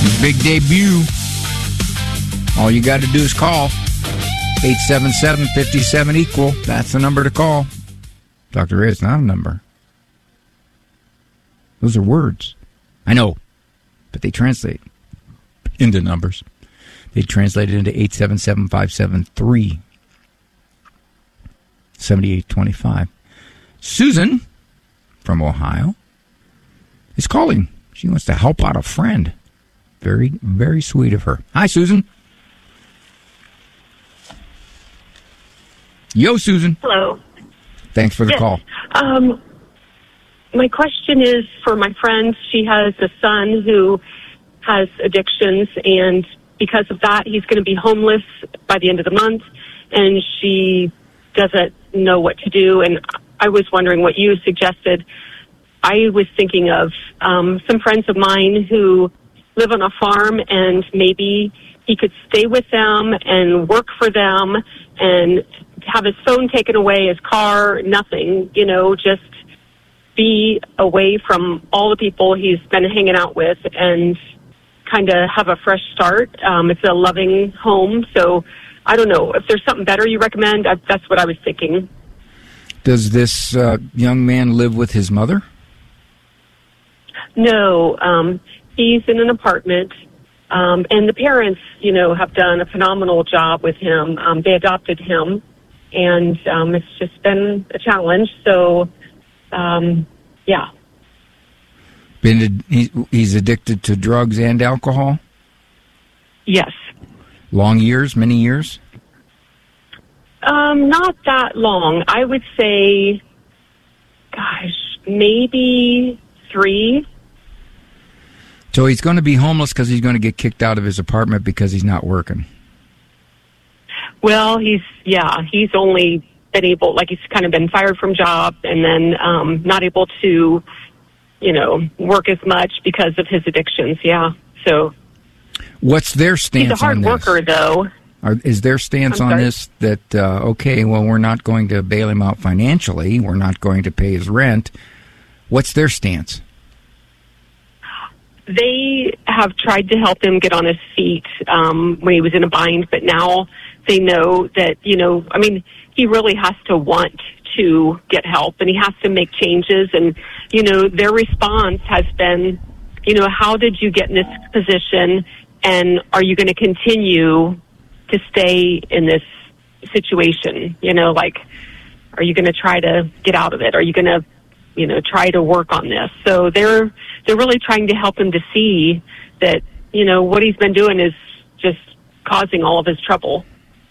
His big debut. All you got to do is call 877-57-EQUAL. That's the number to call. Dr. Ray, it's not a number. Those are words. I know, but they translate into numbers. They translate it into 877-573-7825. Susan from Ohio is calling. She wants to help out a friend. Very, very sweet of her. Hi, Susan. Yo, Susan. Hello. Thanks for the call. My question is for my friend. She has a son who has addictions, and because of that, he's going to be homeless by the end of the month, and she doesn't know what to do. And I was wondering what you suggested. I was thinking of some friends of mine who live on a farm, and maybe he could stay with them and work for them and have his phone taken away, his car, nothing, just be away from all the people he's been hanging out with and kind of have a fresh start. It's a loving home, so I don't know. If there's something better you recommend, that's what I was thinking. Does this young man live with his mother? No, he's in an apartment, and the parents, have done a phenomenal job with him. They adopted him, and it's just been a challenge. So, yeah. He's addicted to drugs and alcohol? Yes. Long years, many years? Not that long. I would say, maybe 3. So he's going to be homeless because he's going to get kicked out of his apartment because he's not working. Well, he's only been able, he's kind of been fired from job and then not able to, work as much because of his addictions. Yeah. So what's their stance on this? He's a hard worker, though. Is their stance on this that, we're not going to bail him out financially. We're not going to pay his rent. What's their stance? They have tried to help him get on his feet when he was in a bind, but now they know that, he really has to want to get help, and he has to make changes. And, their response has been, how did you get in this position, and are you going to continue to stay in this situation? Are you going to try to get out of it? Are you going to, try to work on this? So they're really trying to help him to see that, what he's been doing is just causing all of his trouble.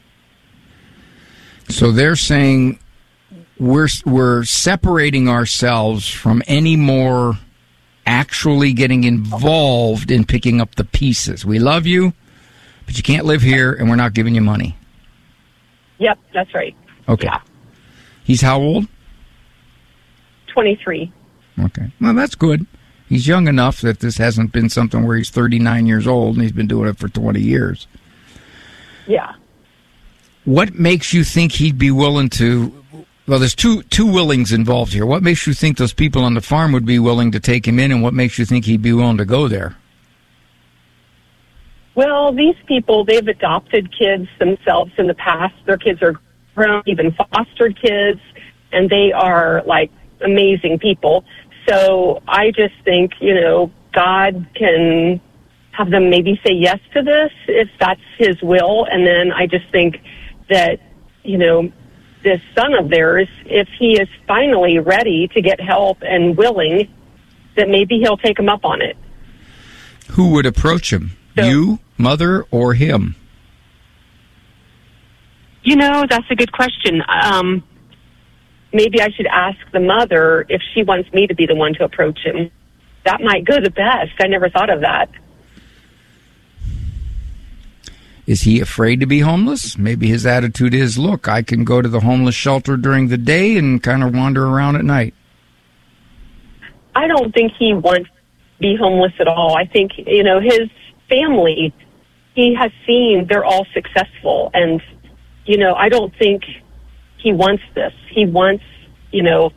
So they're saying we're separating ourselves from any more actually getting involved in picking up the pieces. We love you, but you can't live here, and we're not giving you money. Yep, that's right. Okay. Yeah. He's how old? 23. Okay. Well, that's good. He's young enough that this hasn't been something where he's 39 years old and he's been doing it for 20 years. Yeah. What makes you think he'd be willing to... Well, there's two willings involved here. What makes you think those people on the farm would be willing to take him in, and what makes you think he'd be willing to go there? Well, these people, they've adopted kids themselves in the past. Their kids are grown, even fostered kids, and they are, amazing people. So I just think, God can have them maybe say yes to this if that's his will. And then I just think that, this son of theirs, if he is finally ready to get help and willing, that maybe he'll take him up on it. Who would approach him? So, you, mother, or him? That's a good question. Maybe I should ask the mother if she wants me to be the one to approach him. That might go the best. I never thought of that. Is he afraid to be homeless? Maybe his attitude is, look, I can go to the homeless shelter during the day and kind of wander around at night. I don't think he wants to be homeless at all. I think, his family, he has seen they're all successful. And, I don't think he wants this. He wants,